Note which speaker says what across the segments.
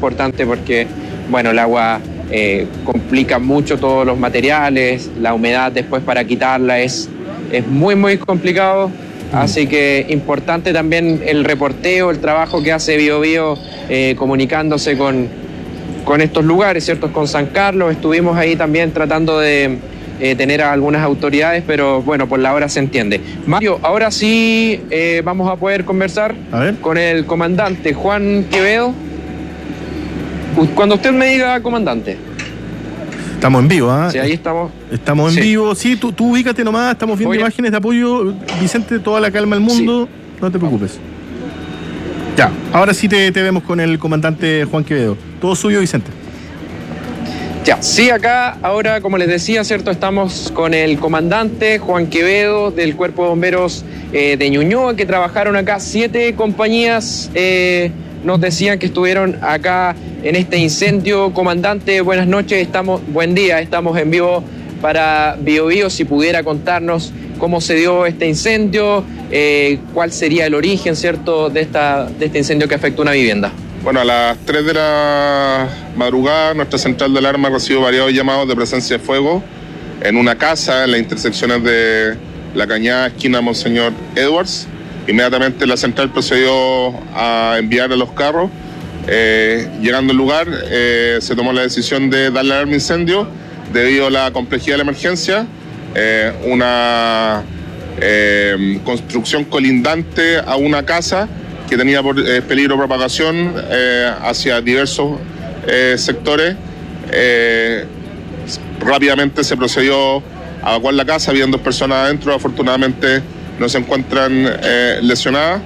Speaker 1: importante porque, bueno, el agua complica mucho todos los materiales, la humedad después para quitarla es muy, muy complicado. Así que importante también el reporteo, el trabajo que hace Biobío comunicándose con estos lugares, ¿cierto? Con San Carlos, estuvimos ahí también tratando de tener a algunas autoridades, pero bueno, por la hora se entiende. Mario, ahora sí vamos a poder conversar con el comandante Juan Quevedo. Cuando usted me diga, comandante.
Speaker 2: Estamos en vivo, ¿ah?
Speaker 1: Sí, ahí estamos.
Speaker 2: Estamos en vivo. Sí, tú ubícate nomás, estamos viendo imágenes de apoyo. Vicente, toda la calma del mundo, no te preocupes. Ya, ahora sí te vemos con el comandante Juan Quevedo. Todo suyo, Vicente.
Speaker 1: Ya, sí, acá ahora, como les decía, ¿cierto? Estamos con el comandante Juan Quevedo del Cuerpo de Bomberos de Ñuñoa, que trabajaron acá 7 compañías. Nos decían que estuvieron acá en este incendio. Comandante, buenas noches, buen día, estamos en vivo para Biobío. Si pudiera contarnos cómo se dio este incendio, cuál sería el origen, ¿cierto?, de este incendio que afectó una vivienda.
Speaker 3: Bueno, a las 3 de la madrugada, nuestra central de alarma recibió variados llamados de presencia de fuego en una casa en las intersecciones de La Cañada, esquina Monseñor Edwards. Inmediatamente la central procedió a enviar a los carros. Llegando al lugar, se tomó la decisión de darle alarma incendio debido a la complejidad de la emergencia. Una construcción colindante a una casa que tenía peligro de propagación hacia diversos sectores. Rápidamente se procedió a evacuar la casa, habían 2 personas adentro, afortunadamente no se encuentran lesionadas.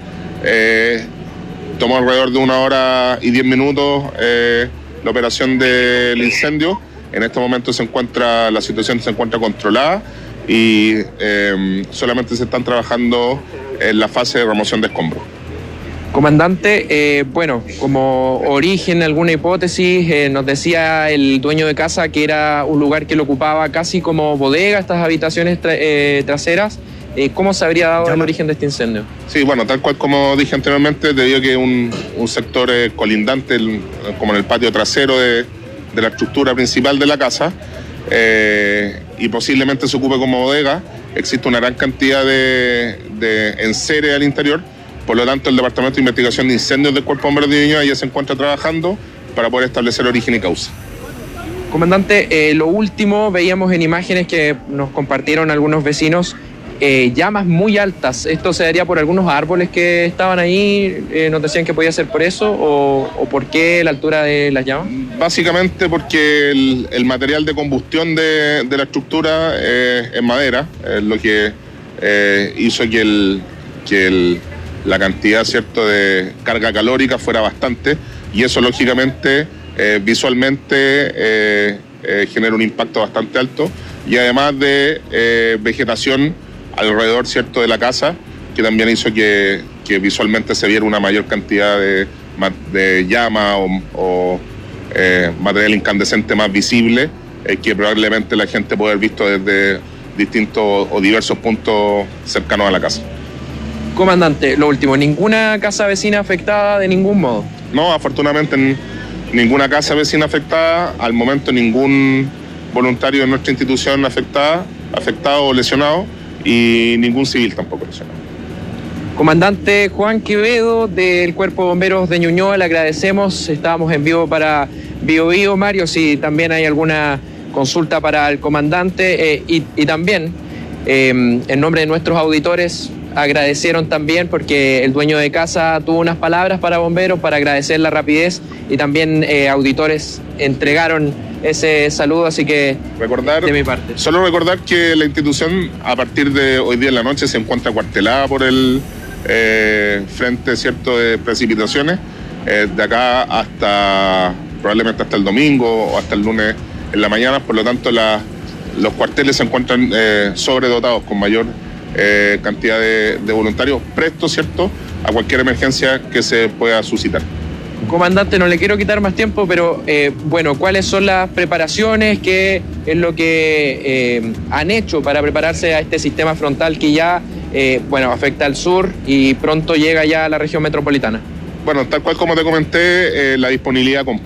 Speaker 3: Tomó alrededor de 1 hora y 10 minutos la operación del incendio. En este momento la situación se encuentra controlada y solamente se están trabajando en la fase de remoción de escombros.
Speaker 1: Comandante, bueno, como origen, alguna hipótesis, nos decía el dueño de casa que era un lugar que lo ocupaba casi como bodega, estas habitaciones traseras. ¿Cómo se habría dado el origen de este incendio?
Speaker 3: Sí, bueno, tal cual como dije anteriormente, debido a que un sector colindante, como en el patio trasero de la estructura principal de la casa, y posiblemente se ocupe como bodega, existe una gran cantidad de enseres al interior. Por lo tanto, el Departamento de Investigación de Incendios del Cuerpo de Bomberos de Ñuñoa ya se encuentra trabajando para poder establecer origen y causa.
Speaker 1: Comandante, lo último, veíamos en imágenes que nos compartieron algunos vecinos, llamas muy altas. ¿Esto se daría por algunos árboles que estaban ahí? ¿Nos decían que podía ser por eso? ¿O por qué la altura de las llamas? Básicamente porque el material de combustión de la estructura es madera, lo que hizo que la cantidad, ¿cierto?, de carga calórica fuera bastante, y eso lógicamente visualmente genera un impacto bastante alto, y además de vegetación alrededor, ¿cierto?, de la casa, que también hizo que visualmente se viera una mayor cantidad de llama o material incandescente más visible, que probablemente la gente puede haber visto desde distintos o diversos puntos cercanos a la casa. Comandante, lo último, ¿ninguna casa vecina afectada de ningún modo? No, afortunadamente ninguna casa vecina afectada, al momento ningún voluntario de nuestra institución afectado o lesionado, y ningún civil tampoco lesionado. Comandante Juan Quevedo del Cuerpo de Bomberos de Ñuñoa, le agradecemos, estábamos en vivo para Biobío. Mario, si también hay alguna consulta para el comandante, y también en nombre de nuestros auditores, agradecieron también porque el dueño de casa tuvo unas palabras para bomberos para agradecer la rapidez, y también auditores entregaron ese saludo, así que de mi parte. Solo recordar que la institución a partir de hoy día en la noche se encuentra cuartelada por el frente, ¿cierto?, de precipitaciones, de acá hasta probablemente hasta el domingo o hasta el lunes en la mañana. Por lo tanto los cuarteles se encuentran sobredotados con mayor cantidad de voluntarios prestos, ¿cierto?, a cualquier emergencia que se pueda suscitar. Comandante, no le quiero quitar más tiempo, pero bueno, ¿cuáles son las preparaciones? ¿Qué es lo que han hecho para prepararse a este sistema frontal que ya bueno, afecta al sur y pronto llega ya a la región metropolitana? Bueno, tal cual como te comenté, la disponibilidad completa